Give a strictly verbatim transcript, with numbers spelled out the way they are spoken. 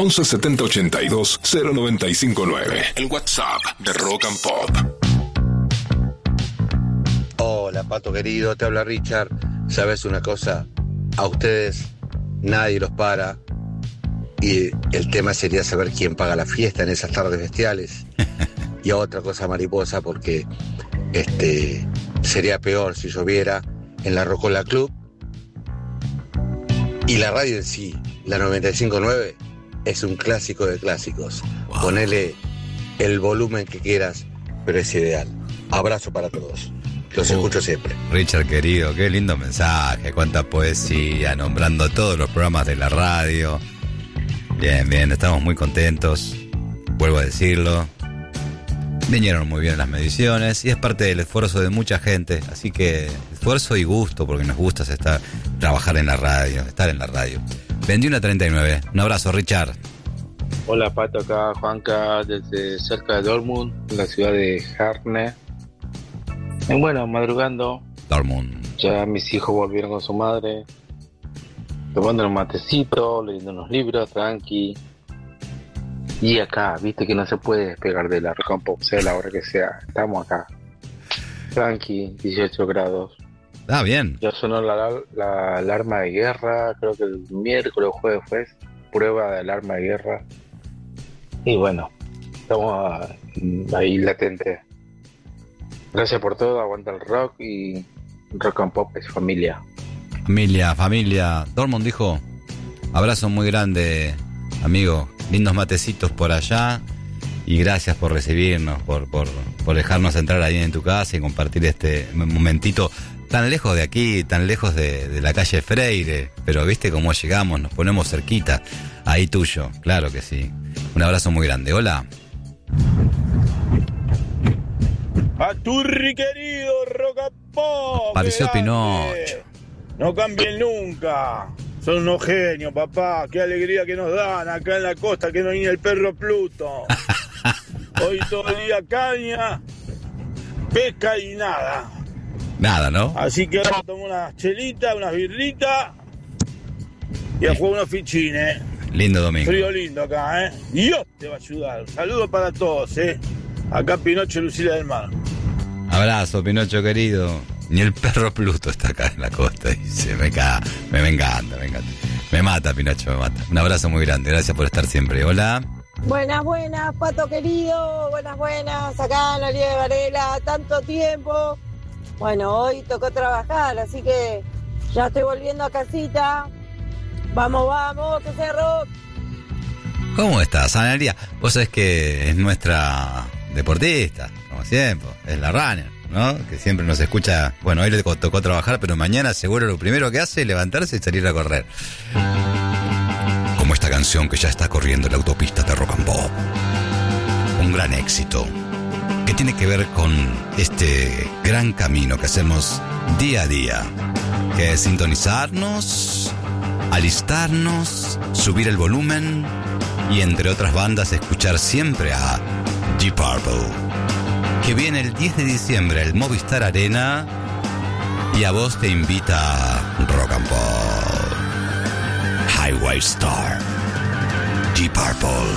once setenta ochenta y dos cero noventa y cinco nueve. El WhatsApp de Rock and Pop. Hola, Pato querido, te habla Richard. ¿Sabes una cosa? A ustedes nadie los para. Y el tema sería saber quién paga la fiesta en esas tardes bestiales. Y a otra cosa mariposa, porque este sería peor si lloviera en la Rocola Club. Y la radio en sí, la noventa y cinco nueve, es un clásico de clásicos. Wow. Ponele el volumen que quieras, pero es ideal. Abrazo para todos. Los uh, escucho siempre. Richard querido, qué lindo mensaje, cuánta poesía, nombrando todos los programas de la radio. Bien, bien, estamos muy contentos, vuelvo a decirlo. Vinieron muy bien las mediciones y es parte del esfuerzo de mucha gente, así que esfuerzo y gusto, porque nos gusta estar, trabajar en la radio, estar en la radio. veintiuno a treinta y nueve, un abrazo, Richard. Hola, Pato, acá Juanca, desde cerca de Dortmund, en la ciudad de Herne. Y bueno, madrugando. Dortmund. Ya mis hijos volvieron con su madre, tomando un matecito, leyendo unos libros, tranqui. Y acá, viste que no se puede despegar de la Rock and Pop, sea la hora que sea. Estamos acá. Tranqui, dieciocho grados. Ah, bien. Ya sonó la, la, la alarma de guerra, creo que el miércoles o jueves fue prueba de alarma de guerra. Y bueno, estamos ahí latentes. Gracias por todo, aguanta el rock y Rock and Pop es familia. Familia, familia. Dortmund dijo, abrazo muy grande, amigo. Lindos matecitos por allá. Y gracias por recibirnos, por, por, por dejarnos entrar ahí en tu casa y compartir este momentito tan lejos de aquí, tan lejos de, de la calle Freire. Pero viste cómo llegamos, nos ponemos cerquita. Ahí tuyo, claro que sí. Un abrazo muy grande. Hola. Paturri querido, Rock and Pop. Apareció Pinocho. No cambien nunca. Son unos genios, papá. Qué alegría que nos dan acá en la costa, que no hay ni el perro Pluto. Hoy todo el día caña, pesca y nada. Nada, ¿no? Así que vamos a tomar unas chelitas, unas birritas y a jugar unos fichines. Lindo domingo. Frío lindo acá, ¿eh? Dios te va a ayudar. Saludos para todos, ¿eh? Acá Pinocho y Lucila del Mar. Abrazo, Pinocho querido. Ni el perro Pluto está acá en la costa. Dice, me caga, me, me encanta, me encanta. Me mata, Pinocho, me mata. Un abrazo muy grande, gracias por estar siempre. Hola. Buenas, buenas, Pato querido. Buenas, buenas. Acá en la Lía de Varela, tanto tiempo. Bueno, hoy tocó trabajar, así que ya estoy volviendo a casita. Vamos, vamos, que sea rock. ¿Cómo estás, Analia? Vos sabés que es nuestra deportista, como siempre, es la runner, ¿no? Que siempre nos escucha. Bueno, hoy le tocó trabajar, pero mañana seguro lo primero que hace es levantarse y salir a correr. Como esta canción que ya está corriendo en la autopista de Rock and Pop. Un gran éxito que tiene que ver con este gran camino que hacemos día a día, que es sintonizarnos, alistarnos, subir el volumen y entre otras bandas escuchar siempre a Deep Purple, que viene el diez de diciembre al Movistar Arena y a vos te invita Rock and Pop. Highway Star, Deep Purple.